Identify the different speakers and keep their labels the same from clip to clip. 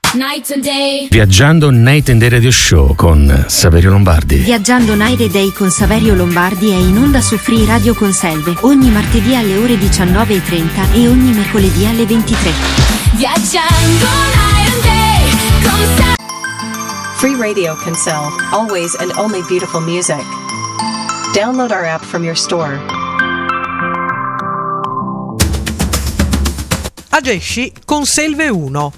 Speaker 1: night and day.
Speaker 2: Viaggiando Night and Day Radio Show con Saverio Lombardi.
Speaker 3: Viaggiando Night and Day con Saverio Lombardi è in onda su Free Radio Conselve ogni martedì alle ore 19:30 e ogni mercoledì alle 23.
Speaker 1: Viaggiando night and day con
Speaker 4: Free Radio Conselve, always and only beautiful music. Download our app from your store.
Speaker 5: Agesci Conselve 1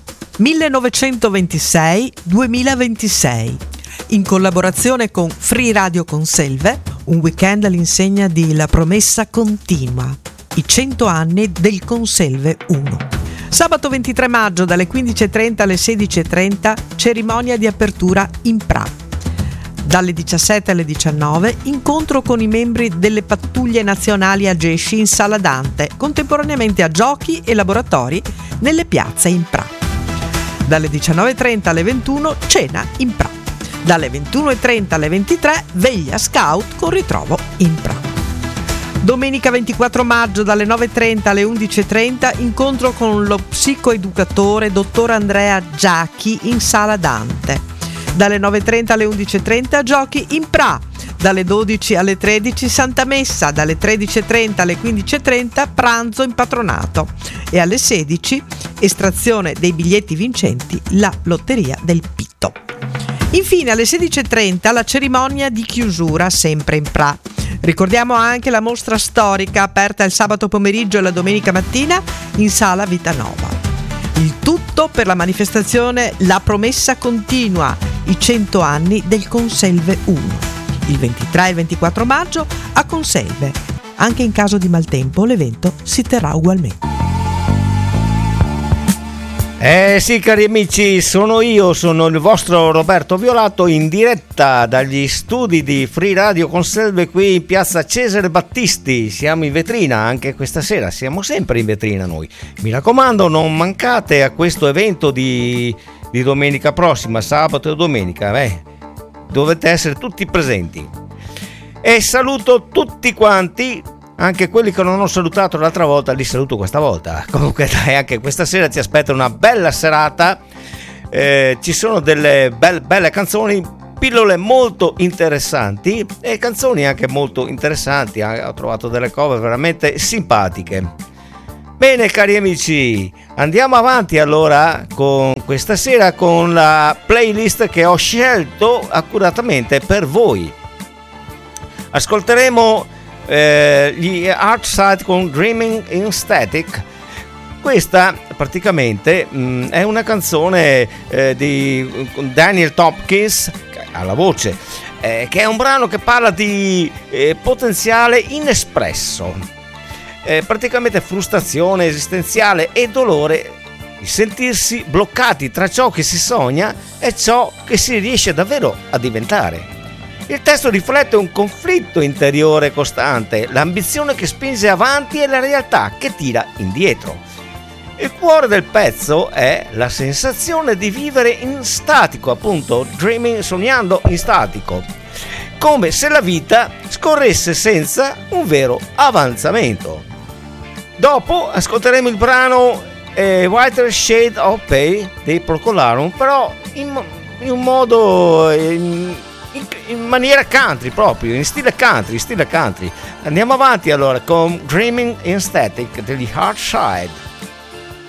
Speaker 5: 1926-2026, in collaborazione con Free Radio Conselve, un weekend all'insegna di La Promessa Continua, i 100 anni del Conselve 1. Sabato 23 maggio dalle 15:30 alle 16:30, cerimonia di apertura in Pra. Dalle 17 alle 19, incontro con i membri delle pattuglie nazionali Agesci in Sala Dante, contemporaneamente a giochi e laboratori nelle piazze in Pra. Dalle 19:30 alle 21, cena in Pra. Dalle 21:30 alle 23, veglia scout con ritrovo in Pra. Domenica 24 maggio dalle 9:30 alle 11:30, incontro con lo psicoeducatore dottor Andrea Giacchi in Sala Dante. Dalle 9:30 alle 11:30, giochi in Pra. Dalle 12 alle 13, Santa Messa. Dalle 13:30 alle 15:30, pranzo in patronato. E alle 16, estrazione dei biglietti vincenti, la lotteria del Pitto. Infine alle 16:30 la cerimonia di chiusura, sempre in Pra. Ricordiamo anche la mostra storica aperta il sabato pomeriggio e la domenica mattina in Sala Vitanova. Il tutto per la manifestazione La Promessa Continua, i 100 anni del Conselve 1. Il 23 e 24 maggio a Conselve. Anche in caso di maltempo l'evento si terrà ugualmente.
Speaker 6: Sì, cari amici, sono il vostro Roberto Violato, in diretta dagli studi di Free Radio Conselve qui in piazza Cesare Battisti. Siamo in vetrina anche questa sera, siamo sempre in vetrina noi. Mi raccomando, non mancate a questo evento di domenica prossima, sabato e domenica, dovete essere tutti presenti. E saluto tutti quanti, anche quelli che non ho salutato l'altra volta, li saluto questa volta. Comunque dai, anche questa sera ci aspetta una bella serata, ci sono delle belle canzoni, pillole molto interessanti e canzoni anche molto interessanti. Ho trovato delle cover veramente simpatiche. Bene, cari amici, andiamo avanti allora con questa sera con la playlist che ho scelto accuratamente per voi. Ascolteremo gli Artside con Dreaming in Static. Questa praticamente è una canzone di Daniel Tompkins alla voce, che è un brano che parla di potenziale inespresso. Praticamente frustrazione esistenziale e dolore di sentirsi bloccati tra ciò che si sogna e ciò che si riesce davvero a diventare. Il testo riflette un conflitto interiore costante, l'ambizione che spinge avanti e la realtà che tira indietro. Il cuore del pezzo è la sensazione di vivere in statico, appunto, dreaming, sognando in statico, come se la vita scorresse senza un vero avanzamento. Dopo ascolteremo il brano Whiter Shade of Pale dei Procolarum, però in un modo, in maniera country, proprio in stile country. Andiamo avanti allora con Dreaming in Static degli Heartside.